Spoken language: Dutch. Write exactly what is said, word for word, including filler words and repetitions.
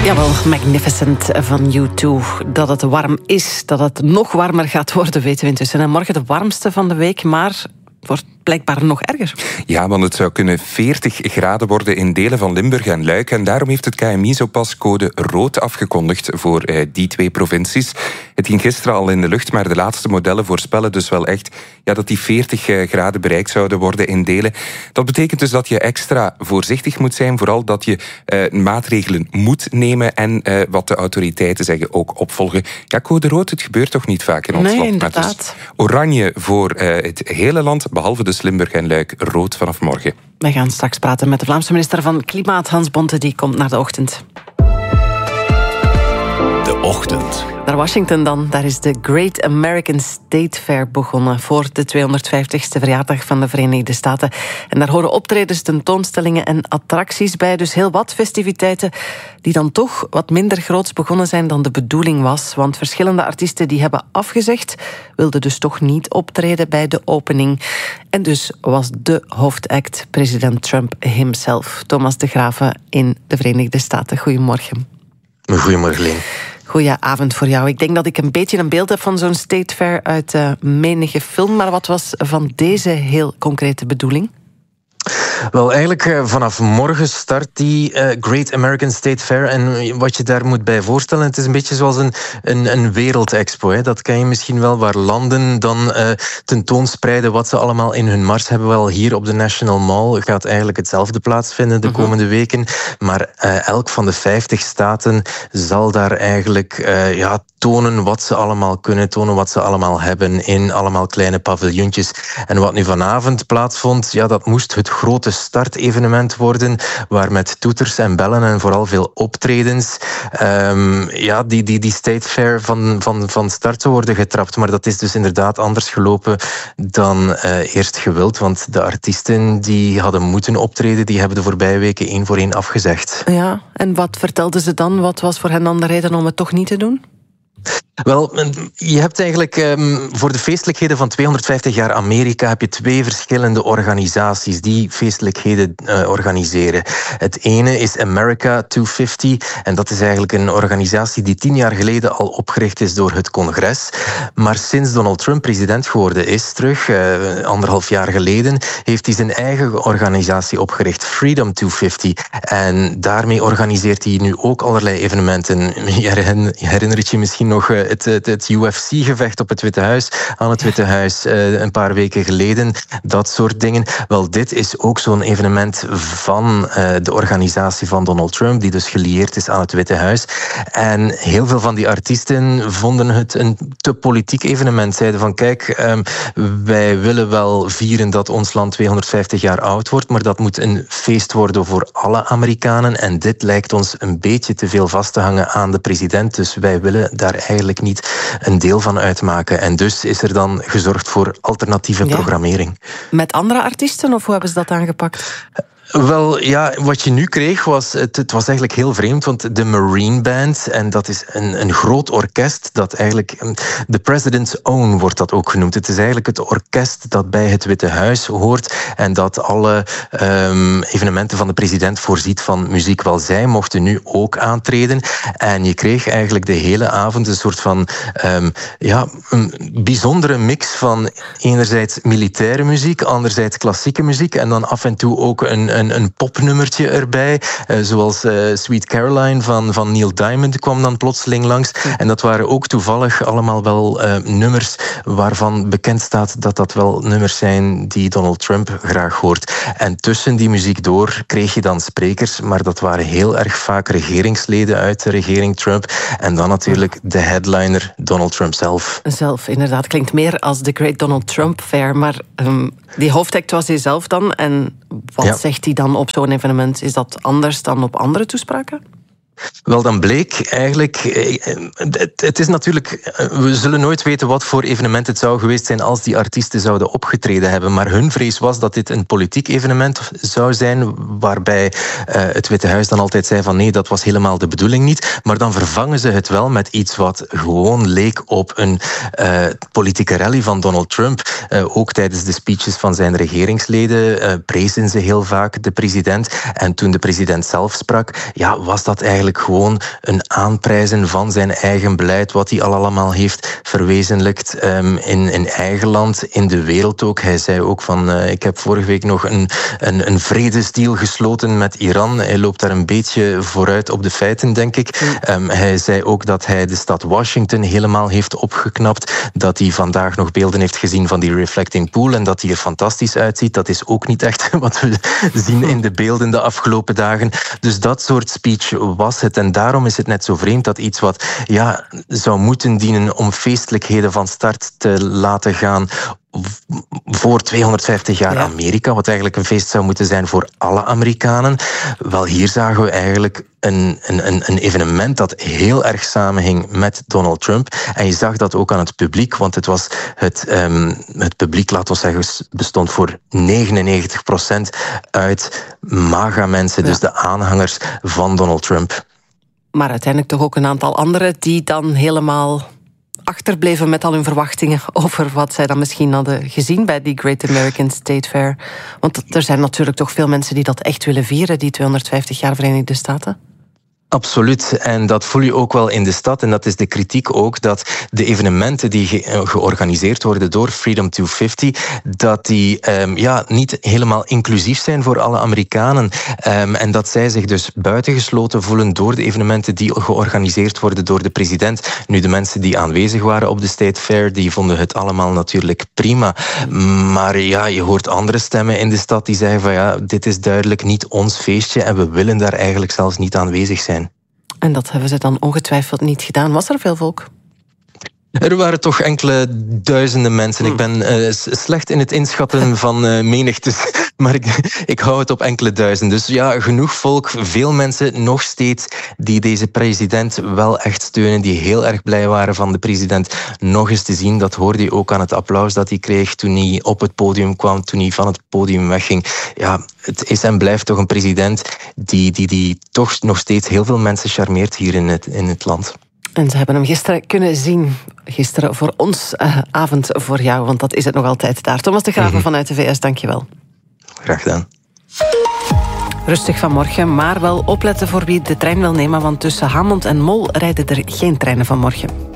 Jawel, Magnificent van U twee. Dat het warm is, dat het nog warmer gaat worden, weten we intussen. En morgen de warmste van de week, maar het wordt blijkbaar nog erger. Ja, want het zou kunnen veertig graden worden in delen van Limburg en Luik. En daarom heeft het K M I zo pas code rood afgekondigd voor eh, die twee provincies. Het ging gisteren al in de lucht, maar de laatste modellen voorspellen dus wel echt ja, dat die veertig graden bereikt zouden worden in delen. Dat betekent dus dat je extra voorzichtig moet zijn, vooral dat je eh, maatregelen moet nemen en eh, wat de autoriteiten zeggen ook opvolgen. Ja, code rood, het gebeurt toch niet vaak in ons nee, land. Inderdaad. Maar dus oranje voor eh, het hele land, behalve dus Limburg en Luik, rood vanaf morgen. Wij gaan straks praten met de Vlaamse minister van Klimaat, Hans Bonte, die komt naar de ochtend. De ochtend. Naar Washington dan, daar is de Great American State Fair begonnen voor de tweehonderdvijftigste verjaardag van de Verenigde Staten. En daar horen optredens, tentoonstellingen en attracties bij, dus heel wat festiviteiten die dan toch wat minder groots begonnen zijn dan de bedoeling was. Want verschillende artiesten die hebben afgezegd, wilden dus toch niet optreden bij de opening. En dus was de hoofdact president Trump himself. Thomas de Graeve in de Verenigde Staten. Goedemorgen. Goedemorgen, Leen. Goedenavond voor jou. Ik denk dat ik een beetje een beeld heb van zo'n State Fair uit uh, menige film. Maar wat was van deze heel concrete bedoeling? Wel, eigenlijk uh, vanaf morgen start die uh, Great American State Fair. En wat je daar moet bij voorstellen, het is een beetje zoals een, een, een wereldexpo. Hè. Dat ken je misschien wel, waar landen dan uh, tentoonspreiden wat ze allemaal in hun mars hebben. Wel, hier op de National Mall gaat eigenlijk hetzelfde plaatsvinden de komende uh-huh. weken. Maar uh, elk van de vijftig staten zal daar eigenlijk uh, ja, tonen wat ze allemaal kunnen, tonen wat ze allemaal hebben in allemaal kleine paviljoentjes. En wat nu vanavond plaatsvond, ja, dat moest het grote startevenement worden, waar met toeters en bellen en vooral veel optredens um, ja, die, die, die State Fair van, van, van start zou worden getrapt. Maar dat is dus inderdaad anders gelopen dan uh, eerst gewild, want de artiesten die hadden moeten optreden, die hebben de voorbije weken één voor één afgezegd. Ja, en wat vertelden ze dan? Wat was voor hen dan de reden om het toch niet te doen? Wel, je hebt eigenlijk um, voor de feestelijkheden van tweehonderdvijftig jaar Amerika heb je twee verschillende organisaties die feestelijkheden uh, organiseren. Het ene is America tweehonderdvijftig en dat is eigenlijk een organisatie die tien jaar geleden al opgericht is door het congres. Maar sinds Donald Trump president geworden is, terug, uh, anderhalf jaar geleden, heeft hij zijn eigen organisatie opgericht, Freedom tweehonderdvijftig. En daarmee organiseert hij nu ook allerlei evenementen. Je herinnert je misschien nog uh, Het, het, het U F C-gevecht op het Witte Huis, aan het Witte Huis uh, een paar weken geleden. Dat soort dingen. Wel, dit is ook zo'n evenement van uh, de organisatie van Donald Trump, die dus gelieerd is aan het Witte Huis. En heel veel van die artiesten vonden het een te politiek evenement. Zeiden van, kijk, um, wij willen wel vieren dat ons land tweehonderdvijftig jaar oud wordt, maar dat moet een feest worden voor alle Amerikanen. En dit lijkt ons een beetje te veel vast te hangen aan de president. Dus wij willen daar eigenlijk niet een deel van uitmaken. En dus is er dan gezorgd voor alternatieve ja. programmering. Met andere artiesten, of hoe hebben ze dat aangepakt? Wel, ja, wat je nu kreeg was, het, het was eigenlijk heel vreemd, want de Marine Band, en dat is een, een groot orkest, dat eigenlijk, de President's Own wordt dat ook genoemd. Het is eigenlijk het orkest dat bij het Witte Huis hoort en dat alle um, evenementen van de president voorziet van muziek. Wel, zij mochten nu ook aantreden en je kreeg eigenlijk de hele avond een soort van, um, ja, een bijzondere mix van enerzijds militaire muziek, anderzijds klassieke muziek en dan af en toe ook een Een, een popnummertje erbij, uh, zoals uh, Sweet Caroline van, van Neil Diamond kwam dan plotseling langs. En dat waren ook toevallig allemaal wel uh, nummers waarvan bekend staat dat dat wel nummers zijn die Donald Trump graag hoort. En tussen die muziek door kreeg je dan sprekers, maar dat waren heel erg vaak regeringsleden uit de regering Trump. En dan natuurlijk de headliner Donald Trump zelf. Zelf, inderdaad. Klinkt meer als de Great Donald Trump Fair, maar um, die hoofdact was hij zelf dan. En wat ja. zegt hij dan op zo'n evenement? Is dat anders dan op andere toespraken? Wel, dan bleek eigenlijk... Het, het is natuurlijk... We zullen nooit weten wat voor evenement het zou geweest zijn als die artiesten zouden opgetreden hebben. Maar hun vrees was dat dit een politiek evenement zou zijn, waarbij uh, het Witte Huis dan altijd zei van nee, dat was helemaal de bedoeling niet. Maar dan vervangen ze het wel met iets wat gewoon leek op een uh, politieke rally van Donald Trump. Uh, ook tijdens de speeches van zijn regeringsleden uh, prezen ze heel vaak de president. En toen de president zelf sprak, ja, was dat eigenlijk eigenlijk gewoon een aanprijzen van zijn eigen beleid, wat hij al allemaal heeft verwezenlijkt um, in, in eigen land, in de wereld ook. Hij zei ook van, uh, ik heb vorige week nog een, een, een vredesdeal gesloten met Iran. Hij loopt daar een beetje vooruit op de feiten, denk ik. Um, hij zei ook dat hij de stad Washington helemaal heeft opgeknapt, dat hij vandaag nog beelden heeft gezien van die reflecting pool en dat hij er fantastisch uitziet. Dat is ook niet echt wat we zien in de beelden de afgelopen dagen. Dus dat soort speech was het. En daarom is het net zo vreemd dat iets wat ja, zou moeten dienen om feestelijkheden van start te laten gaan voor tweehonderdvijftig jaar ja. Amerika, wat eigenlijk een feest zou moeten zijn voor alle Amerikanen. Wel, hier zagen we eigenlijk een, een, een evenement dat heel erg samenhing met Donald Trump. En je zag dat ook aan het publiek, want het was het, um, het publiek, laten we zeggen, bestond voor negenennegentig procent uit MAGA-mensen, ja. dus de aanhangers van Donald Trump. Maar uiteindelijk toch ook een aantal anderen die dan helemaal achterbleven met al hun verwachtingen over wat zij dan misschien hadden gezien bij die Great American State Fair. Want er zijn natuurlijk toch veel mensen die dat echt willen vieren, die tweehonderdvijftig jaar Verenigde Staten. Absoluut, en dat voel je ook wel in de stad. En dat is de kritiek ook, dat de evenementen die ge- georganiseerd worden door Freedom tweehonderdvijftig, dat die um, ja, niet helemaal inclusief zijn voor alle Amerikanen. Um, en dat zij zich dus buitengesloten voelen door de evenementen die georganiseerd worden door de president. Nu, de mensen die aanwezig waren op de State Fair, die vonden het allemaal natuurlijk prima. Maar ja, je hoort andere stemmen in de stad die zeggen van ja, dit is duidelijk niet ons feestje en we willen daar eigenlijk zelfs niet aanwezig zijn. En dat hebben ze dan ongetwijfeld niet gedaan. Was er veel volk? Er waren toch enkele duizenden mensen. Hmm. Ik ben uh, slecht in het inschatten van uh, menigtes, maar ik, ik hou het op enkele duizenden. Dus ja, genoeg volk, veel mensen nog steeds die deze president wel echt steunen, die heel erg blij waren van de president nog eens te zien. Dat hoorde je ook aan het applaus dat hij kreeg toen hij op het podium kwam, toen hij van het podium wegging. Ja, het is en blijft toch een president die, die, die toch nog steeds heel veel mensen charmeert hier in het, in het land. En ze hebben hem gisteren kunnen zien. Gisteren voor ons, uh, avond voor jou, want dat is het nog altijd daar. Thomas de Graven mm-hmm. vanuit de V S, dank je wel. Graag gedaan. Rustig vanmorgen, maar wel opletten voor wie de trein wil nemen, want tussen Hamont en Mol rijden er geen treinen vanmorgen.